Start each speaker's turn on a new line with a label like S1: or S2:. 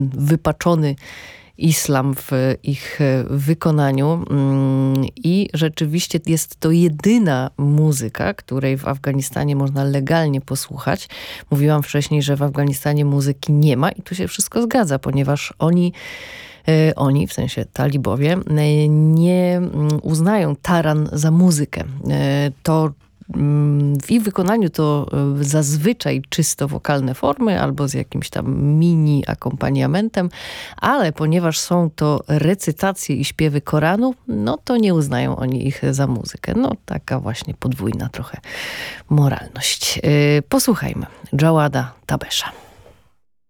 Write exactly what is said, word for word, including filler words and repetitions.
S1: wypaczony islam w ich wykonaniu i rzeczywiście jest to jedyna muzyka, której w Afganistanie można legalnie posłuchać. Mówiłam wcześniej, że w Afganistanie muzyki nie ma i tu się wszystko zgadza, ponieważ oni Oni, w sensie talibowie, nie uznają taran za muzykę. To w ich wykonaniu to zazwyczaj czysto wokalne formy albo z jakimś tam mini akompaniamentem, ale ponieważ są to recytacje i śpiewy Koranu, no to nie uznają oni ich za muzykę. No taka właśnie podwójna trochę moralność. Posłuchajmy Jawada Tabesha.